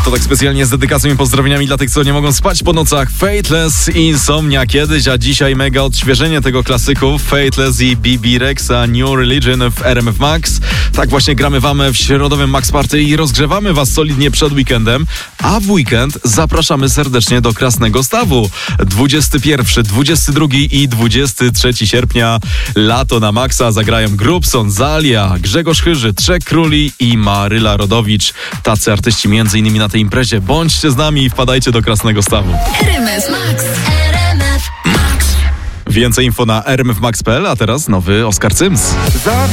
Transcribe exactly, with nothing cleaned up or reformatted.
To tak specjalnie z dedykacją i pozdrowieniami dla tych, co nie mogą spać po nocach. Fateless i Insomnia kiedyś, a dzisiaj mega odświeżenie tego klasyku. Fateless i B B Rexa New Religion w R M F Max. Tak właśnie gramy wam w środowym Max Party i rozgrzewamy was solidnie przed weekendem, a w weekend zapraszamy serdecznie do Krasnego Stawu. dwudziestego pierwszego, dwudziestego drugiego i dwudziestego trzeciego sierpnia lato na Maxa zagrają Grubson, Zalia, Grzegorz Chyży, Trzech Króli i Maryla Rodowicz. Tacy artyści między innymi na tej imprezie. Bądźcie z nami i wpadajcie do Krasnego Stawu. R M F Max. R M F Max. Więcej info na r m f max kropka p l, a teraz nowy Oskar Cyms.